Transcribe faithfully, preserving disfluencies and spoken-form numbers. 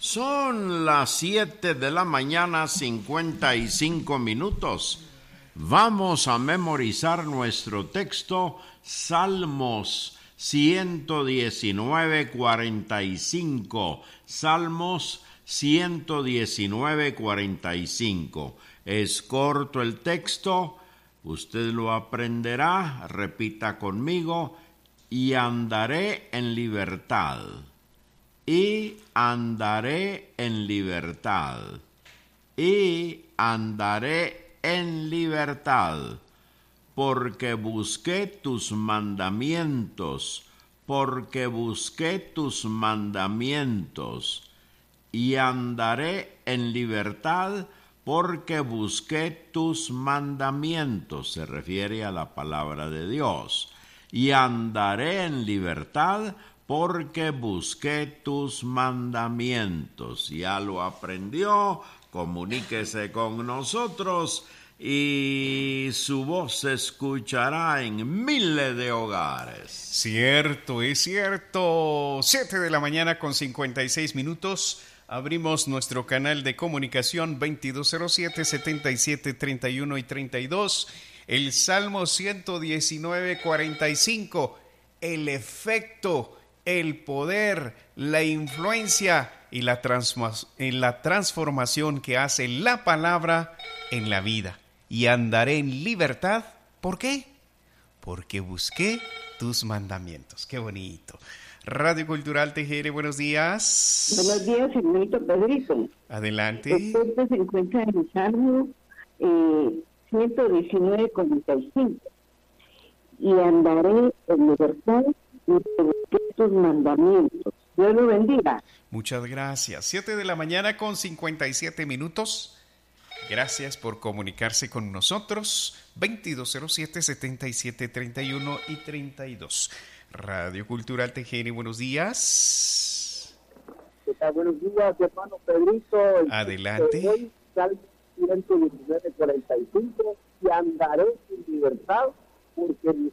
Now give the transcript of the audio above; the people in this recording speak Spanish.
Son las siete de la mañana, cincuenta y cinco minutos. Vamos a memorizar nuestro texto, Salmos ciento diecinueve, cuarenta y cinco. Salmos ciento diecinueve, cuarenta y cinco. Es corto el texto, usted lo aprenderá, repita conmigo, y andaré en libertad. Y andaré en libertad. Y andaré en libertad. Porque busqué tus mandamientos. Porque busqué tus mandamientos. Y andaré en libertad porque busqué tus mandamientos. Se refiere a la palabra de Dios. Y andaré en libertad porque busqué tus mandamientos. Ya lo aprendió, comuníquese con nosotros y su voz se escuchará en miles de hogares. Cierto, es cierto. Siete de la mañana con cincuenta y seis minutos. Abrimos nuestro canal de comunicación veintidós cero siete, setenta y siete, treinta y uno y treinta y dos. El Salmo ciento diecinueve, cuarenta y cinco. El efecto, el poder, la influencia y la, transma- en la transformación que hace la palabra en la vida. Y andaré en libertad. ¿Por qué? Porque busqué tus mandamientos. Qué bonito. Radio Cultural T G R, buenos días. Buenos días, señorito Pedrito. Adelante. Usted se encuentra en el Salmo eh, ciento diecinueve, cuarenta y cinco. Y andaré en libertad y busqué tus mandamientos. Dios lo bendiga. Muchas gracias. Siete de la mañana con cincuenta y siete minutos. Gracias por comunicarse con nosotros. veintidós cero siete, setenta y siete, treinta y uno y treinta y dos. Radio Cultural T G N, buenos días. ¿Qué tal? Buenos días, hermano Pedrito. Adelante. Hoy, Salmo ciento diecinueve, cuarenta y cinco. Y andaré en libertad porque